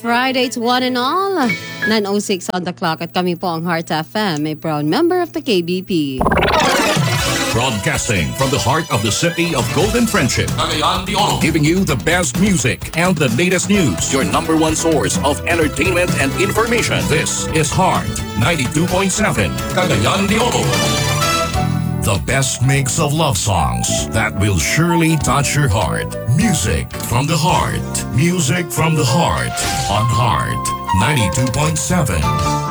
Friday to one and all. 9:06 on the clock at kami po ang Heart FM, a proud member of the KBP. Broadcasting from the heart of the city of Golden Friendship, Cagayan de Oro, giving you the best music and the latest news. Your number one source of entertainment and information. This is Heart 92.7, Cagayan de Oro. The best mix of love songs that will surely touch your heart. Music from the heart. Music from the heart on Heart 92.7.